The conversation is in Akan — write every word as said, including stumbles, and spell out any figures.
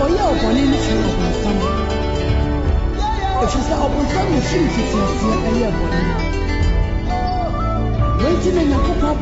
ɔyɛ ɔbɔne no firi ɔbɔnsam. Ɛfiri sɛ ɔbɔnsam na ɛfiri mfitiaseɛ ɛyɛ ɔbɔne. Wɔnti na Nyankopɔn